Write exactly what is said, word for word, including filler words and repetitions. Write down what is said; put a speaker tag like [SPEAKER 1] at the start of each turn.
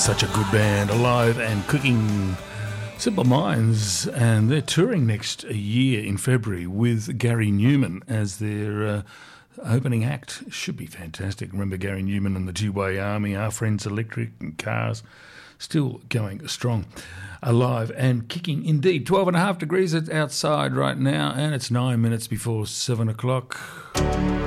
[SPEAKER 1] Such a good band, alive and cooking. Simple Minds, and they're touring next year in February with Gary Newman as their uh, opening act. Should be fantastic. Remember Gary Newman and the G-Way Army, Our Friends Electric and Cars, still going strong. Alive and kicking indeed. twelve and a half degrees outside right now, and it's nine minutes before seven o'clock.